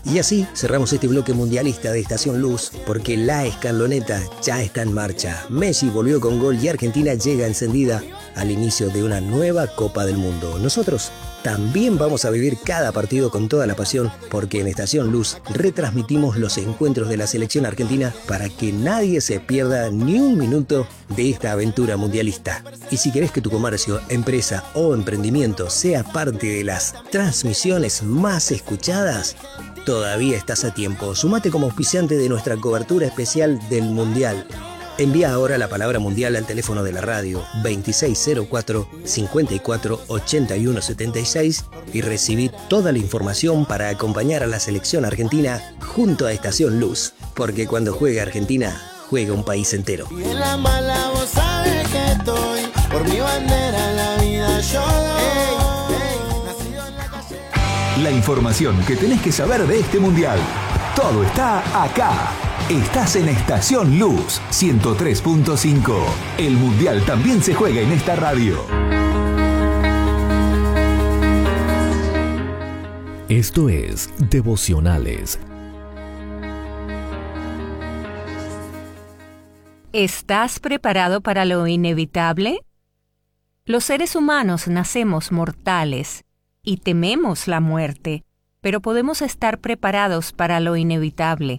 Y así cerramos este bloque mundialista de Estación Luz, porque la escaloneta ya está en marcha. Messi volvió con gol y Argentina llega encendida al inicio de una nueva Copa del Mundo. Nosotros también vamos a vivir cada partido con toda la pasión, porque en Estación Luz retransmitimos los encuentros de la selección argentina para que nadie se pierda ni un minuto de esta aventura mundialista. Y si querés que tu comercio, empresa o emprendimiento sea parte de las transmisiones más escuchadas, todavía estás a tiempo. Sumate como auspiciante de nuestra cobertura especial del Mundial. Envía ahora la palabra mundial al teléfono de la radio 2604 54 81 76 y recibí toda la información para acompañar a la selección argentina junto a Estación Luz, porque cuando juega Argentina, juega un país entero. Y en la mala vos sabes que estoy, por mi bandera la vida yo doy. Nacido en la calle. La información que tenés que saber de este mundial. Todo está acá. Estás en Estación Luz 103.5. El mundial también se juega en esta radio. Esto es Devocionales. ¿Estás preparado para lo inevitable? Los seres humanos nacemos mortales y tememos la muerte, pero podemos estar preparados para lo inevitable.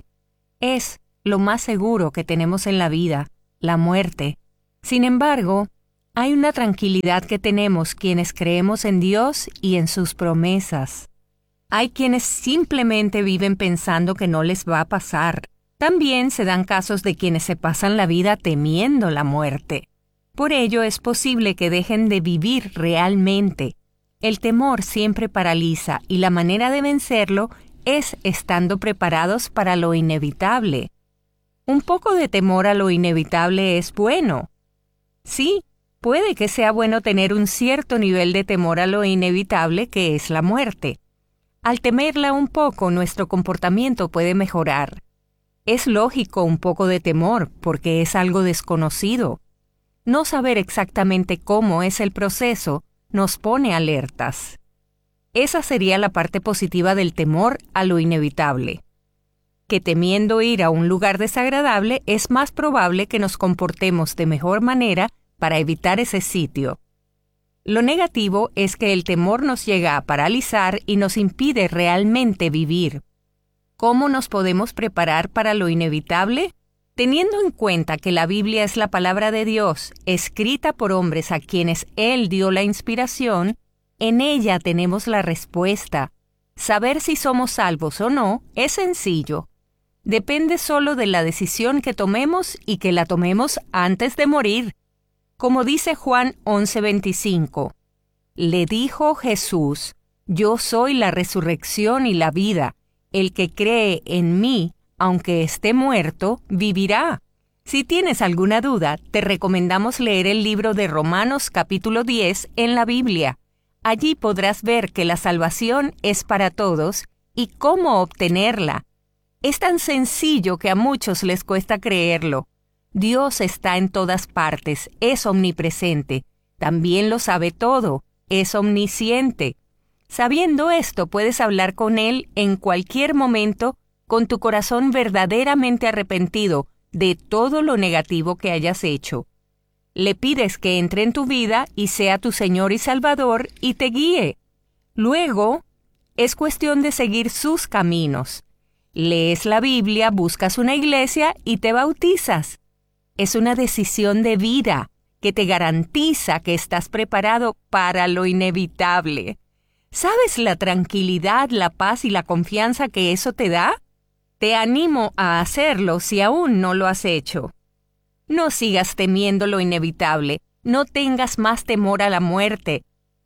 Es lo más seguro que tenemos en la vida, la muerte. Sin embargo, hay una tranquilidad que tenemos quienes creemos en Dios y en sus promesas. Hay quienes simplemente viven pensando que no les va a pasar. También se dan casos de quienes se pasan la vida temiendo la muerte. Por ello es posible que dejen de vivir realmente. El temor siempre paraliza y la manera de vencerlo es estando preparados para lo inevitable. Un poco de temor a lo inevitable es bueno. Sí, puede que sea bueno tener un cierto nivel de temor a lo inevitable que es la muerte. Al temerla un poco, nuestro comportamiento puede mejorar. Es lógico un poco de temor porque es algo desconocido. No saber exactamente cómo es el proceso nos pone alertas. Esa sería la parte positiva del temor a lo inevitable. Que temiendo ir a un lugar desagradable es más probable que nos comportemos de mejor manera para evitar ese sitio. Lo negativo es que el temor nos llega a paralizar y nos impide realmente vivir. ¿Cómo nos podemos preparar para lo inevitable? Teniendo en cuenta que la Biblia es la palabra de Dios, escrita por hombres a quienes Él dio la inspiración, en ella tenemos la respuesta. Saber si somos salvos o no es sencillo. Depende solo de la decisión que tomemos y que la tomemos antes de morir. Como dice Juan 11:25, le dijo Jesús, yo soy la resurrección y la vida. El que cree en mí, aunque esté muerto, vivirá. Si tienes alguna duda, te recomendamos leer el libro de Romanos capítulo 10 en la Biblia. Allí podrás ver que la salvación es para todos y cómo obtenerla. Es tan sencillo que a muchos les cuesta creerlo. Dios está en todas partes, es omnipresente. También lo sabe todo, es omnisciente. Sabiendo esto, puedes hablar con Él en cualquier momento con tu corazón verdaderamente arrepentido de todo lo negativo que hayas hecho. Le pides que entre en tu vida y sea tu Señor y Salvador y te guíe. Luego, es cuestión de seguir sus caminos. Lees la Biblia, buscas una iglesia y te bautizas. Es una decisión de vida que te garantiza que estás preparado para lo inevitable. ¿Sabes la tranquilidad, la paz y la confianza que eso te da? Te animo a hacerlo si aún no lo has hecho. No sigas temiendo lo inevitable, no tengas más temor a la muerte.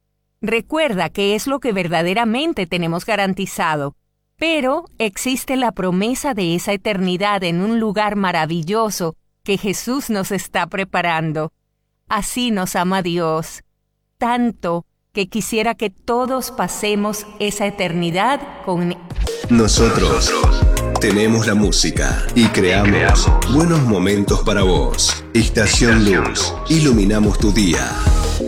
Recuerda que es lo que verdaderamente tenemos garantizado, pero existe la promesa de esa eternidad en un lugar maravilloso que Jesús nos está preparando. Así nos ama Dios, tanto que quisiera que todos pasemos esa eternidad con... Nosotros tenemos la música y creamos buenos momentos para vos. Estación Luz, iluminamos tu día.